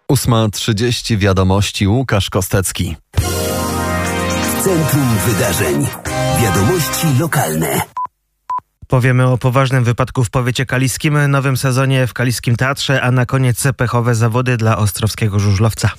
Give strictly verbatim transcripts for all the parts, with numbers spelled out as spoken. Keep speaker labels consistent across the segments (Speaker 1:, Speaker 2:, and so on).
Speaker 1: ósma trzydzieści Wiadomości, Łukasz Kostecki.
Speaker 2: Centrum Wydarzeń. Wiadomości lokalne.
Speaker 3: Powiemy o poważnym wypadku w powiecie kaliskim, nowym sezonie w Kaliskim Teatrze, a na koniec pechowe zawody dla ostrowskiego żużlowca.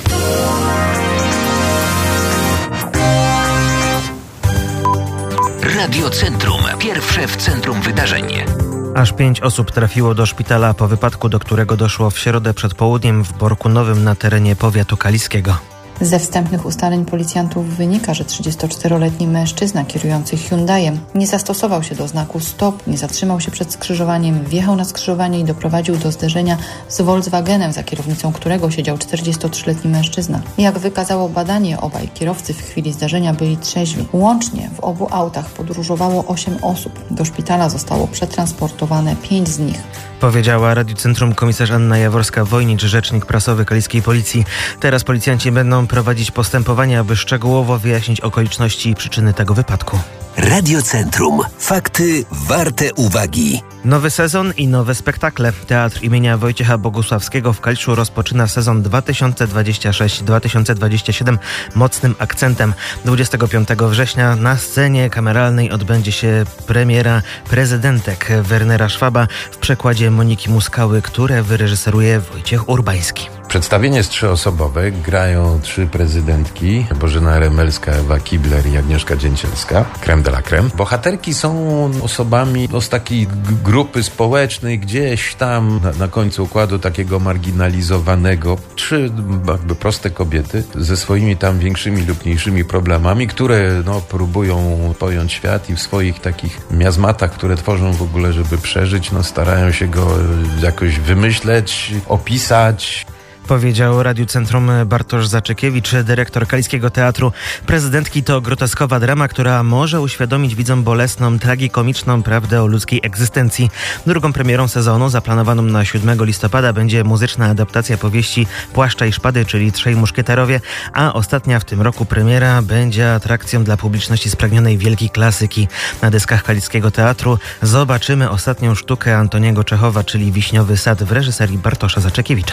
Speaker 2: Radio Centrum. Pierwsze w centrum wydarzeń.
Speaker 3: Aż pięć osób trafiło do szpitala po wypadku, do którego doszło w środę przed południem w Borku Nowym na terenie powiatu kaliskiego.
Speaker 4: Ze wstępnych ustaleń policjantów wynika, że trzydziestoczteroletni mężczyzna kierujący Hyundaiem nie zastosował się do znaku stop, nie zatrzymał się przed skrzyżowaniem, wjechał na skrzyżowanie i doprowadził do zderzenia z Volkswagenem, za kierownicą którego siedział czterdziestotrzyletni mężczyzna. Jak wykazało badanie, obaj kierowcy w chwili zdarzenia byli trzeźwi. Łącznie w obu autach podróżowało osiem osób. Do szpitala zostało przetransportowane pięć z nich.
Speaker 3: Powiedziała Radiu Centrum komisarz Anna Jaworska-Wojnicz, rzecznik prasowy kaliskiej policji. Teraz policjanci będą prowadzić postępowania, aby szczegółowo wyjaśnić okoliczności i przyczyny tego wypadku.
Speaker 2: Radio Centrum. Fakty warte uwagi.
Speaker 3: Nowy sezon i nowe spektakle. Teatr imienia Wojciecha Bogusławskiego w Kaliszu rozpoczyna sezon dwa tysiące dwudziesty szósty dwa tysiące dwudziesty siódmy mocnym akcentem. dwudziestego piątego września na scenie kameralnej odbędzie się premiera Prezydentek Wernera Szwaba w przekładzie Moniki Muskały, które wyreżyseruje Wojciech Urbański.
Speaker 5: Przedstawienie jest trzyosobowe. Grają trzy prezydentki. Bożena Remelska, Ewa Kibler i Agnieszka Dzięcielska. Creme de la creme. Bohaterki są osobami no, z takiej grupy społecznej, gdzieś tam na, na końcu układu takiego marginalizowanego. Trzy jakby proste kobiety ze swoimi tam większymi lub mniejszymi problemami, które no, próbują pojąć świat i w swoich takich miazmatach, które tworzą w ogóle, żeby przeżyć, no, starają się go jakoś wymyśleć, opisać.
Speaker 3: Powiedział Radiu Centrum Bartosz Zaczekiewicz, dyrektor Kaliskiego Teatru. Prezydentki to groteskowa drama, która może uświadomić widzom bolesną, tragikomiczną prawdę o ludzkiej egzystencji. Drugą premierą sezonu, zaplanowaną na siódmego listopada, będzie muzyczna adaptacja powieści Płaszcza i Szpady, czyli Trzej Muszkieterowie, a ostatnia w tym roku premiera będzie atrakcją dla publiczności spragnionej wielkiej klasyki. Na deskach Kaliskiego Teatru zobaczymy ostatnią sztukę Antoniego Czechowa, czyli Wiśniowy Sad w reżyserii Bartosza Zaczekiewicza.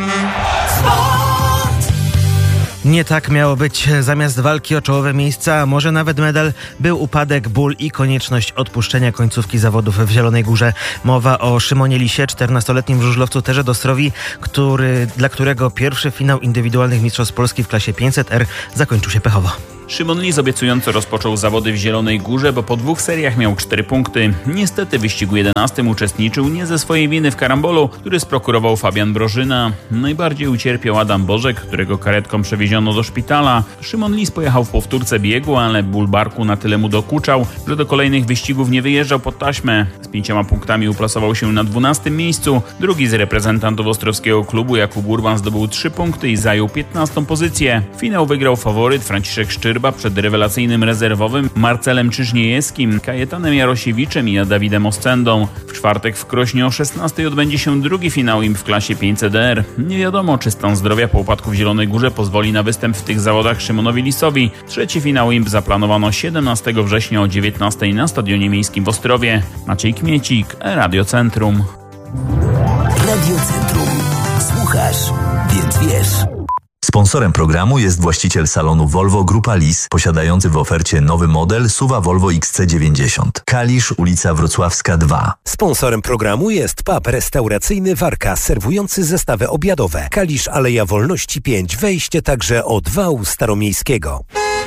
Speaker 3: Nie tak miało być. Zamiast walki o czołowe miejsca, a może nawet medal, był upadek, ból i konieczność odpuszczenia końcówki zawodów w Zielonej Górze. Mowa o Szymonie Lisie, czternastoletnim żużlowcu Terze Dostrowi, który, dla którego pierwszy finał indywidualnych mistrzostw Polski w klasie pięćset R zakończył się pechowo.
Speaker 6: Szymon Lis obiecująco rozpoczął zawody w Zielonej Górze, bo po dwóch seriach miał cztery punkty. Niestety w wyścigu jedenastym uczestniczył nie ze swojej winy w karambolu, który sprokurował Fabian Brożyna. Najbardziej ucierpiał Adam Bożek, którego karetką przewieziono do szpitala. Szymon Lis pojechał w powtórce biegu, ale ból barku na tyle mu dokuczał, że do kolejnych wyścigów nie wyjeżdżał pod taśmę. Z pięcioma punktami uplasował się na dwunastym miejscu. Drugi z reprezentantów ostrowskiego klubu, Jakub Urban, zdobył trzy punkty i zajął piętnastą pozycję. Finał wygrał faworyt Franciszek Szczyrba przed rewelacyjnym rezerwowym Marcelem Czyżniejewskim, Kajetanem Jarosiewiczem i Dawidem Oscendą. W czwartek w Krośnie o szesnastej odbędzie się drugi finał im w klasie pięćset R. Nie wiadomo, czy stan zdrowia po upadku w Zielonej Górze pozwoli na występ w tych zawodach Szymonowi Lisowi. Trzeci finał im zaplanowano siedemnastego września o dziewiętnastej na Stadionie Miejskim w Ostrowie. Maciej Kmiecik, Radio Centrum.
Speaker 2: Radio Centrum. Słuchasz, więc wiesz.
Speaker 7: Sponsorem programu jest właściciel salonu Volvo Grupa Lis, posiadający w ofercie nowy model S U V-a Volvo X C dziewięćdziesiąt. Kalisz, ulica Wrocławska dwa.
Speaker 2: Sponsorem programu jest pub restauracyjny Warka, serwujący zestawy obiadowe. Kalisz, Aleja Wolności pięć, wejście także od wału staromiejskiego.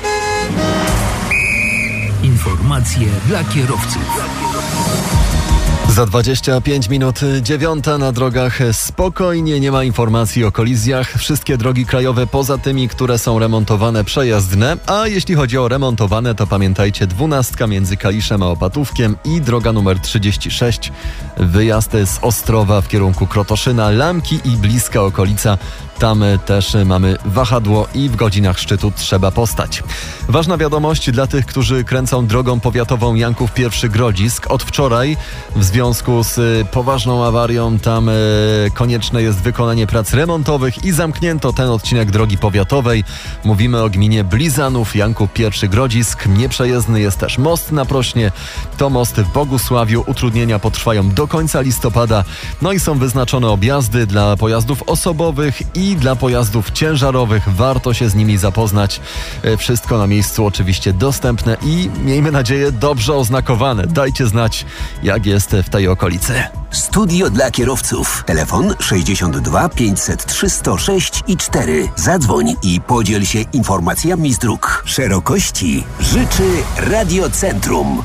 Speaker 2: Informacje dla kierowców.
Speaker 1: Za dwadzieścia pięć minut dziewiąta na drogach spokojnie, nie ma informacji o kolizjach. Wszystkie drogi krajowe poza tymi, które są remontowane, przejezdne. A jeśli chodzi o remontowane, to pamiętajcie, dwunastka między Kaliszem a Opatówkiem i droga numer trzydzieści sześć. Wyjazd z Ostrowa w kierunku Krotoszyna, Lamki i bliska okolica. Tam też mamy wahadło i w godzinach szczytu trzeba postać. Ważna wiadomość dla tych, którzy kręcą drogą powiatową Janków I Grodzisk. Od wczoraj w związku związku z poważną awarią. Tam konieczne jest wykonanie prac remontowych i zamknięto ten odcinek drogi powiatowej. Mówimy o gminie Blizanów, Janków Pierwszy Grodzisk. Nieprzejezdny jest też most na Prośnie. To most w Bogusławiu. Utrudnienia potrwają do końca listopada. No i są wyznaczone objazdy dla pojazdów osobowych i dla pojazdów ciężarowych. Warto się z nimi zapoznać. Wszystko na miejscu oczywiście dostępne i miejmy nadzieję dobrze oznakowane. Dajcie znać, jak jest w tej okolicy.
Speaker 8: Studio dla kierowców. Telefon sześćdziesiąt dwa pięćset trzy sto sześć i cztery. Zadzwoń i podziel się informacjami z dróg. Szerokości życzy Radiocentrum.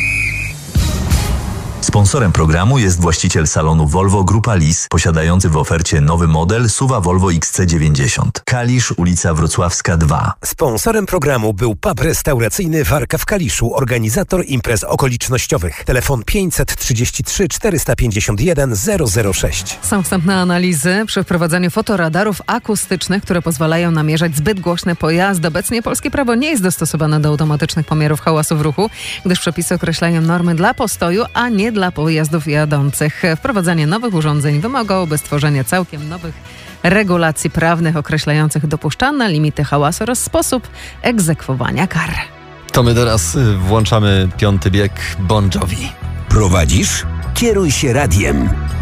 Speaker 7: Sponsorem programu jest właściciel salonu Volvo Grupa Lis, posiadający w ofercie nowy model S U V Volvo X C dziewięćdziesiąt. Kalisz, ulica Wrocławska dwa.
Speaker 2: Sponsorem programu był pub restauracyjny Warka w Kaliszu, organizator imprez okolicznościowych. Telefon pięćset trzydzieści trzy czterysta pięćdziesiąt jeden zero zero sześć.
Speaker 9: Są wstępne analizy przy wprowadzaniu fotoradarów akustycznych, które pozwalają namierzać zbyt głośne pojazdy. Obecnie polskie prawo nie jest dostosowane do automatycznych pomiarów hałasu w ruchu, gdyż przepisy określają normy dla postoju, a nie dla pojazdów jadących. Wprowadzanie nowych urządzeń wymagałoby stworzenia całkiem nowych regulacji prawnych określających dopuszczalne limity hałasu oraz sposób egzekwowania kar.
Speaker 1: To my teraz włączamy piąty bieg Bon Jovi.
Speaker 8: Prowadzisz? Kieruj się radiem.